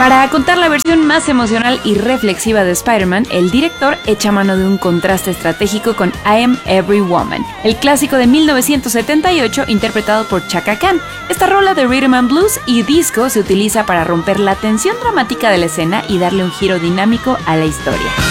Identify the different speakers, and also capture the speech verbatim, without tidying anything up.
Speaker 1: Para contar la versión más emocional y reflexiva de Spider-Man, el director echa mano de un contraste estratégico con I Am Every Woman, el clásico de mil novecientos setenta y ocho interpretado por Chaka Khan. Esta rola de rhythm and blues y disco se utiliza para romper la tensión dramática de la escena y darle un giro dinámico a la historia.